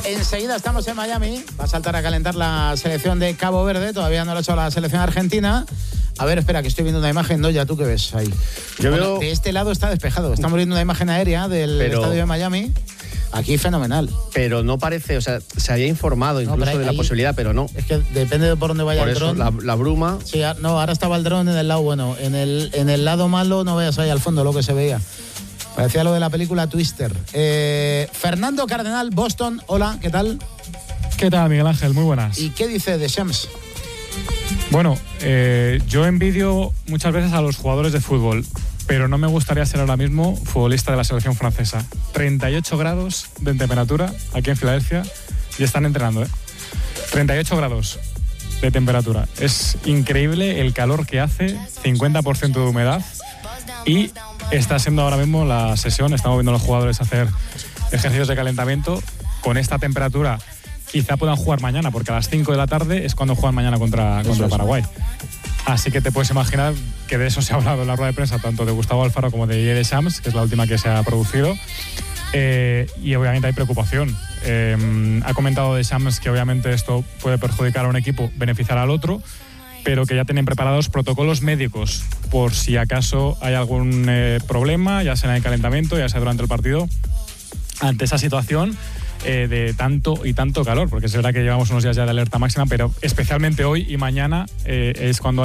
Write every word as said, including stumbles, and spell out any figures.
Enseguida estamos en Miami. Va a saltar a calentar la selección de Cabo Verde. Todavía no lo ha hecho la selección argentina. A ver, espera, que estoy viendo una imagen. No, ya tú qué ves ahí. Yo bueno, veo... De este lado está despejado. Estamos viendo una imagen aérea del Pero... estadio de Miami. Aquí fenomenal. Pero no parece, o sea, se había informado incluso no, ahí, de la ahí, posibilidad, pero no. Es que depende de por dónde vaya por el dron. Eso, la, la bruma. Sí, no, ahora estaba el dron en el lado bueno. En el, en el lado malo no veas ahí al fondo lo que se veía. Parecía lo de la película Twister. Eh, Fernando Cardenal, Boston. Hola, ¿qué tal? ¿Qué tal, Miguel Ángel? Muy buenas. ¿Y qué dice de Shams? Bueno, eh, yo envidio muchas veces a los jugadores de fútbol, pero no me gustaría ser ahora mismo futbolista de la selección francesa. treinta y ocho grados de temperatura aquí en Filadelfia y están entrenando, ¿eh? treinta y ocho grados de temperatura. Es increíble el calor que hace, cincuenta por ciento de humedad y está siendo ahora mismo la sesión, estamos viendo a los jugadores hacer ejercicios de calentamiento con esta temperatura. Quizá puedan jugar mañana, porque a las cinco de la tarde es cuando juegan mañana contra, contra Paraguay. Así que te puedes imaginar que de eso se ha hablado en la rueda de prensa, tanto de Gustavo Alfaro como de Didier Deschamps, que es la última que se ha producido. Eh, y obviamente hay preocupación. Eh, ha comentado Deschamps que obviamente esto puede perjudicar a un equipo, beneficiar al otro, pero que ya tienen preparados protocolos médicos por si acaso hay algún eh, problema, ya sea en el calentamiento, ya sea durante el partido, ante esa situación. Eh, de tanto y tanto calor, porque es verdad que llevamos unos días ya de alerta máxima, pero especialmente hoy y mañana eh, es cuando